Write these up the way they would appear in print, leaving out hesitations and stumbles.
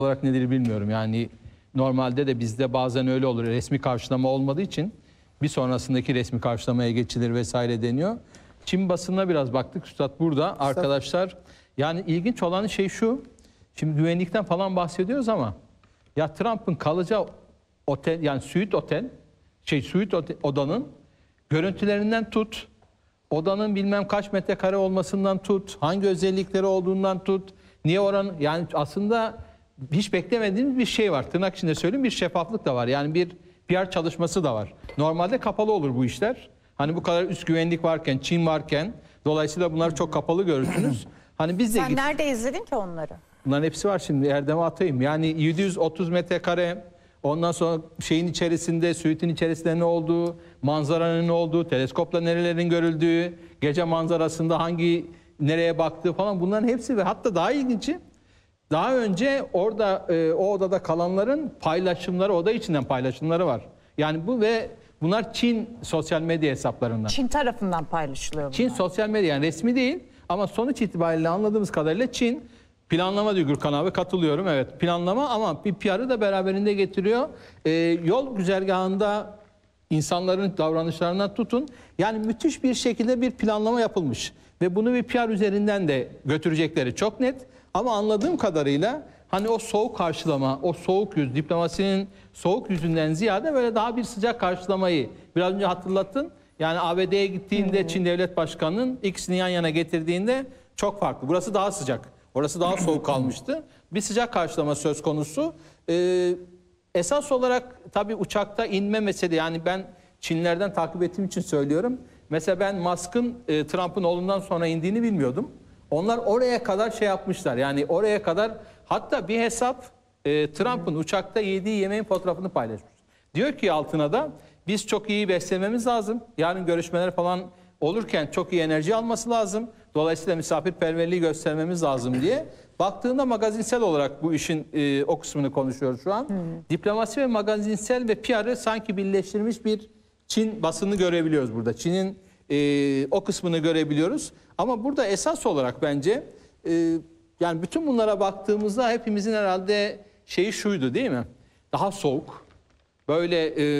olarak nedir bilmiyorum. Yani normalde de bizde bazen öyle olur. Resmi karşılama olmadığı için bir sonrasındaki resmi karşılamaya geçilir vesaire deniyor. Çin basınına biraz baktık. Üstad burada. Arkadaşlar yani ilginç olan şey şu. Şimdi güvenlikten falan bahsediyoruz ama ya Trump'ın kalacağı otel, yani suite odanın görüntülerinden tut, odanın bilmem kaç metrekare olmasından tut, hangi özellikleri olduğundan tut, niye oranın, yani aslında hiç beklemediğimiz bir şey var. Tırnak içinde söyleyeyim, bir şeffaflık da var. Yani bir PR çalışması da var. Normalde kapalı olur bu işler. Hani bu kadar üst güvenlik varken, Çin varken, dolayısıyla bunları çok kapalı görürsünüz. Hani biz de Sen nerede izledin ki onları? Bunların hepsi var, şimdi Erdem'e atayım. Yani 730 metrekare, ondan sonra şeyin içerisinde, suite'in içerisinde ne olduğu, manzaranın ne olduğu, teleskopla nerelerin görüldüğü, gece manzarasında nereye baktığı falan, bunların hepsi. Ve hatta daha ilginci, daha önce orada o odada kalanların paylaşımları, oda içinden paylaşımları var. Yani bunlar Çin sosyal medya hesaplarından. Çin tarafından paylaşılıyor bunlar. Çin sosyal medya, yani resmi değil ama sonuç itibariyle anladığımız kadarıyla Çin planlama diyor Gürkan abi, katılıyorum, evet planlama, ama bir PR'ı da beraberinde getiriyor. Yol güzergahında insanların davranışlarına tutun, yani müthiş bir şekilde bir planlama yapılmış ve bunu bir PR üzerinden de götürecekleri çok net. Ama anladığım kadarıyla hani o soğuk karşılama, o soğuk yüz, diplomasinin soğuk yüzünden ziyade böyle daha bir sıcak karşılamayı biraz önce hatırlattın. Yani ABD'ye gittiğinde Çin Devlet Başkanı'nın ikisini yan yana getirdiğinde çok farklı. Burası daha sıcak. Orası daha soğuk kalmıştı. Bir sıcak karşılama söz konusu. Esas olarak tabii uçakta inme mesele, yani ben Çinlerden takip ettiğim için söylüyorum. Mesela ben Musk'ın Trump'ın oğlundan sonra indiğini bilmiyordum. Onlar oraya kadar şey yapmışlar. Yani oraya kadar, hatta bir hesap Trump'ın uçakta yediği yemeğin fotoğrafını paylaşmış. Diyor ki altına da biz çok iyi beslememiz lazım. Yarın görüşmeler falan olurken çok iyi enerji alması lazım. Dolayısıyla misafirperverliği göstermemiz lazım diye. Baktığında magazinsel olarak bu işin o kısmını konuşuyoruz şu an. Diplomasi ve magazinsel ve PR'ı sanki birleştirmiş bir Çin basını görebiliyoruz burada. Çin'in o kısmını görebiliyoruz. Ama burada esas olarak bence yani bütün bunlara baktığımızda hepimizin herhalde şeyi şuydu, değil mi? Daha soğuk. Böyle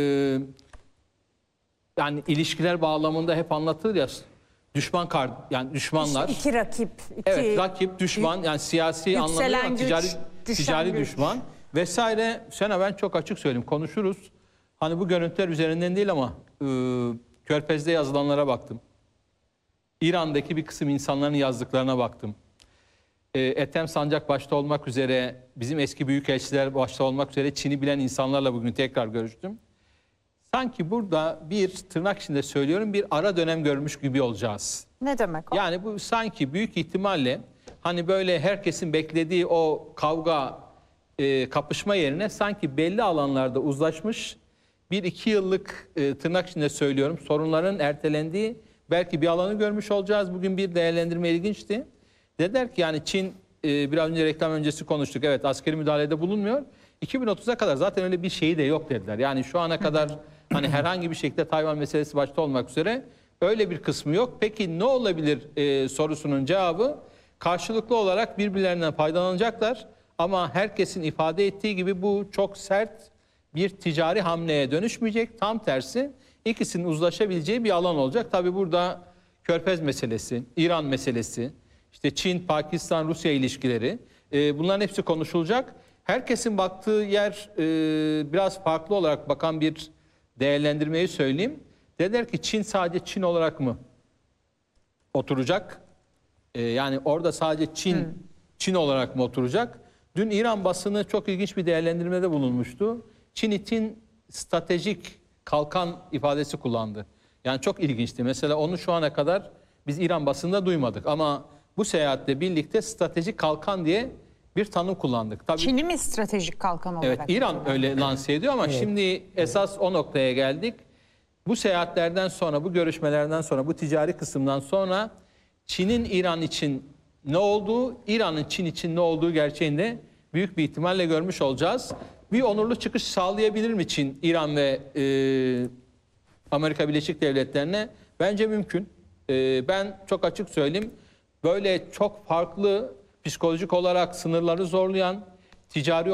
yani ilişkiler bağlamında hep anlatılır ya, yani düşmanlar. İşte iki rakip. Evet, rakip, düşman, yani siyasi anlamda ticari düşman vesaire. Sena, ben çok açık söyleyeyim, konuşuruz. Hani bu görüntüler üzerinden değil ama Körfez'de yazılanlara baktım. İran'daki bir kısım insanların yazdıklarına baktım. Ethem Sancak başta olmak üzere, bizim eski büyükelçiler başta olmak üzere Çin'i bilen insanlarla bugün tekrar görüştüm. Sanki burada bir, tırnak içinde söylüyorum, bir ara dönem görmüş gibi olacağız. Ne demek o? Yani bu sanki büyük ihtimalle hani böyle herkesin beklediği o kavga, kapışma yerine sanki belli alanlarda uzlaşmış, 1-2 yıllık tırnak içinde söylüyorum sorunların ertelendiği belki bir alanı görmüş olacağız. Bugün bir değerlendirme ilginçti. Dediler ki yani Çin, biraz önce reklam öncesi konuştuk, evet askeri müdahalede bulunmuyor. 2030'a kadar zaten öyle bir şeyi de yok dediler. Yani şu ana kadar hani herhangi bir şekilde Tayvan meselesi başta olmak üzere öyle bir kısmı yok. Peki ne olabilir sorusunun cevabı, karşılıklı olarak birbirlerinden faydalanacaklar. Ama herkesin ifade ettiği gibi bu çok sert bir ticari hamleye dönüşmeyecek. Tam tersi, ikisinin uzlaşabileceği bir alan olacak. Tabii burada Körfez meselesi, İran meselesi, işte Çin, Pakistan, Rusya ilişkileri, bunların hepsi konuşulacak. Herkesin baktığı yer biraz farklı olarak bakan bir değerlendirmeyi söyleyeyim. Dediler ki Çin sadece Çin olarak mı oturacak? Yani orada sadece Çin olarak mı oturacak? Dün İran basını çok ilginç bir değerlendirmede bulunmuştu. Çin için stratejik kalkan ifadesi kullandı. Yani çok ilginçti. Mesela onu şu ana kadar biz İran basında duymadık. Ama bu seyahatle birlikte stratejik kalkan diye bir tanım kullandık. Tabii, Çin'i mi stratejik kalkan olarak? evet, İran öyle lanse ediyor ama şimdi esas o noktaya geldik. Bu seyahatlerden sonra, bu görüşmelerden sonra, bu ticari kısımdan sonra Çin'in İran için ne olduğu, İran'ın Çin için ne olduğu gerçeğini büyük bir ihtimalle görmüş olacağız. Bir onurlu çıkış sağlayabilir mi Çin, İran ve Amerika Birleşik Devletleri'ne? Bence mümkün. Ben çok açık söyleyeyim, böyle çok farklı, psikolojik olarak sınırları zorlayan, ticari